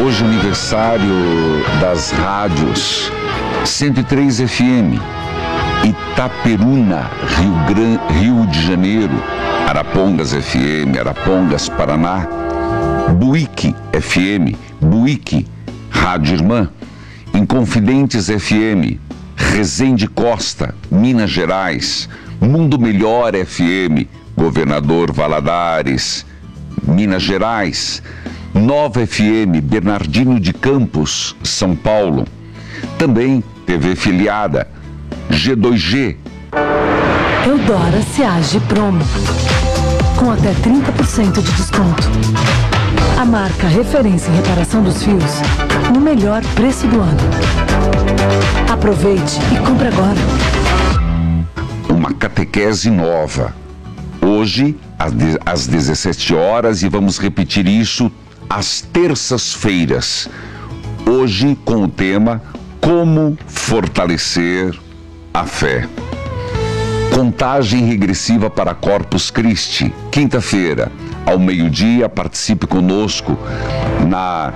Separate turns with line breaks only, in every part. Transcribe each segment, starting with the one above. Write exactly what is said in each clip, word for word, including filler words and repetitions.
Hoje é aniversário das rádios cento e três F M, Itaperuna, Rio, Gran... Rio de Janeiro, Arapongas F M, Arapongas, Paraná, Buíque F M, Buíque, Rádio Irmã, Inconfidentes F M, Resende Costa, Minas Gerais, Mundo Melhor F M, Governador Valadares, Minas Gerais, Nova F M, Bernardino de Campos, São Paulo. Também T V filiada, G dois G.
Eudora Ciage Promo, com até trinta por cento de desconto. A marca referência em reparação dos fios no melhor preço do ano. Aproveite e compre agora.
Uma catequese nova. Hoje, às dezessete horas, e vamos repetir isso às terças-feiras. Hoje, com o tema Como Fortalecer a Fé. Contagem regressiva para Corpus Christi. Quinta-feira, ao meio-dia, participe conosco na,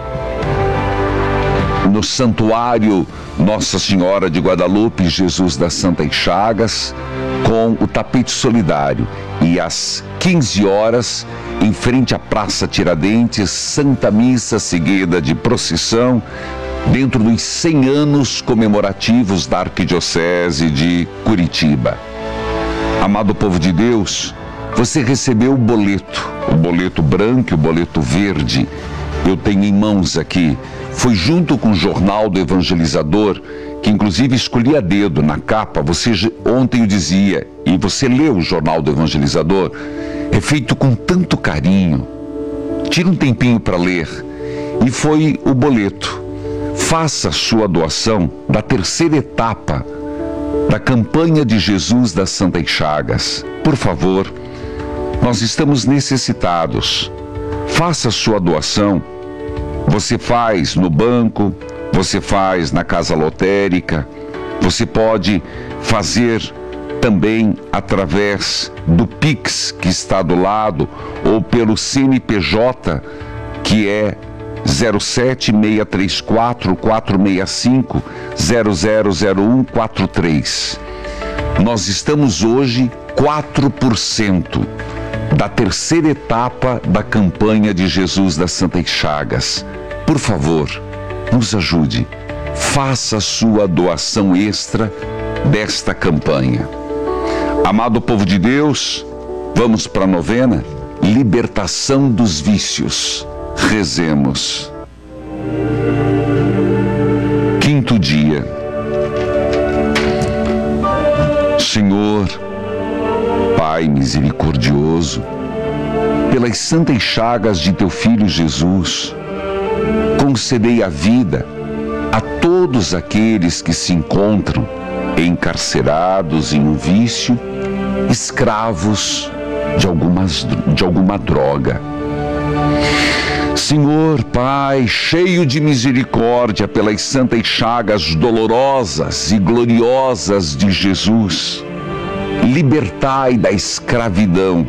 no Santuário Nossa Senhora de Guadalupe, Jesus das Santas Chagas, com o tapete solidário. E às quinze horas, em frente à Praça Tiradentes, Santa Missa seguida de procissão, dentro dos cem anos comemorativos da Arquidiocese de Curitiba. Amado povo de Deus, você recebeu o boleto, o boleto branco e o boleto verde. Eu tenho em mãos aqui. Foi junto com o Jornal do Evangelizador, que inclusive escolhi a dedo na capa. Você ontem o dizia, e você leu o Jornal do Evangelizador, é feito com tanto carinho. Tira um tempinho para ler. E foi o boleto. Faça sua doação da terceira etapa da campanha de Jesus das Santas Chagas. Por favor, nós estamos necessitados. Faça sua doação. Você faz no banco, você faz na casa lotérica, você pode fazer também através do Pix que está do lado, ou pelo C N P J, que é zero sete seis três quatro, quatro seis cinco, zero zero zero um quatro três. Nós estamos hoje quatro por cento da terceira etapa da campanha de Jesus das Santas Chagas. Por favor, nos ajude. Faça a sua doação extra desta campanha. Amado povo de Deus, vamos para a novena? Libertação dos vícios. Rezemos. Quinto dia. Senhor, Pai misericordioso, pelas santas chagas de teu Filho Jesus, concedei a vida a todos aqueles que se encontram encarcerados em um vício, escravos de, algumas, de alguma droga. Senhor, Pai, cheio de misericórdia pelas santas chagas dolorosas e gloriosas de Jesus, libertai da escravidão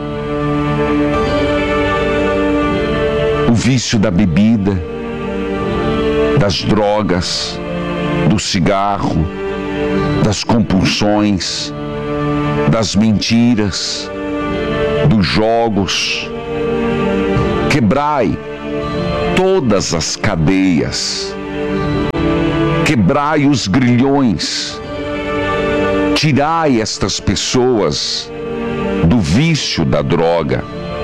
o vício da bebida, das drogas, do cigarro, das compulsões, das mentiras, dos jogos. Quebrai todas as cadeias, quebrai os grilhões, tirai estas pessoas do vício da droga.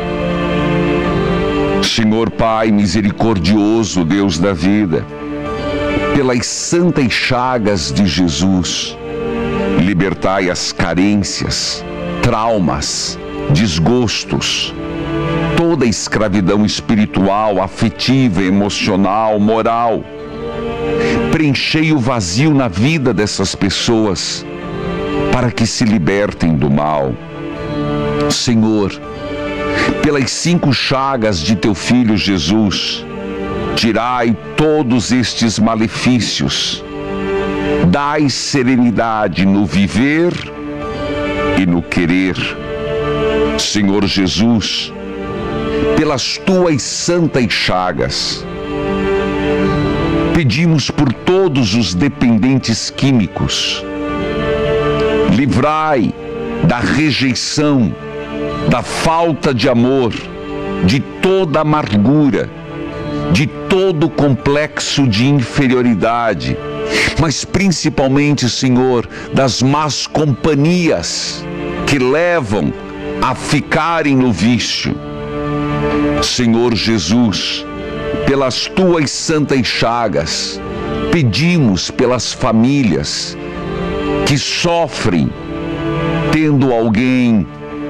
Senhor Pai misericordioso, Deus da vida, pelas santas chagas de Jesus, libertai as carências, traumas, desgostos, toda a escravidão espiritual, afetiva, emocional, moral. Preenchei o vazio na vida dessas pessoas, para que se libertem do mal. Senhor, pelas cinco chagas de teu Filho Jesus, tirai todos estes malefícios, dai serenidade no viver e no querer. Senhor Jesus, pelas tuas santas chagas, Pedimos por todos os dependentes químicos. Livrai da rejeição, da falta de amor, de toda amargura, de todo complexo de inferioridade, mas principalmente, Senhor, das más companhias que levam a ficarem no vício. Senhor Jesus, pelas tuas santas chagas, pedimos pelas famílias que sofrem tendo alguém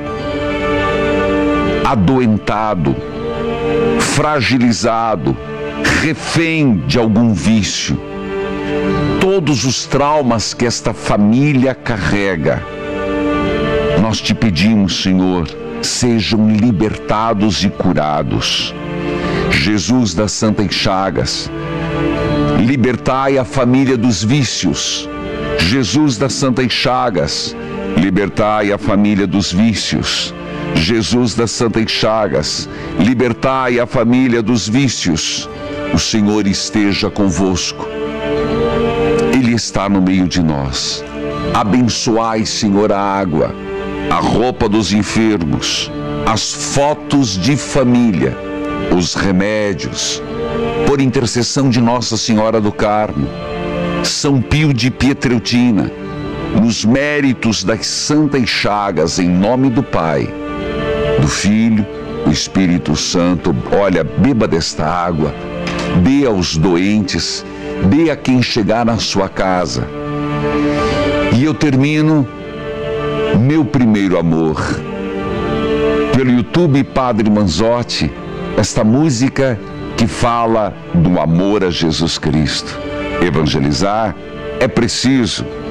adoentado, fragilizado, refém de algum vício. Todos os traumas que esta família carrega, nós te pedimos, Senhor, sejam libertados e curados. Jesus das Santas Chagas, libertai a família dos vícios. Jesus das Santas Chagas, libertai a família dos vícios. Jesus das Santas Chagas, libertai a família dos vícios. O Senhor esteja convosco. Ele está no meio de nós. Abençoai, Senhor, a água, a roupa dos enfermos, as fotos de família, os remédios, por intercessão de Nossa Senhora do Carmo, São Pio de Pietreutina, nos méritos das Santas Chagas, em nome do Pai, do Filho, do Espírito Santo. Olha, beba desta água, dê aos doentes, dê a quem chegar na sua casa. E eu termino Meu Primeiro Amor, pelo YouTube Padre Manzotti, esta música que fala do amor a Jesus Cristo. Evangelizar é preciso.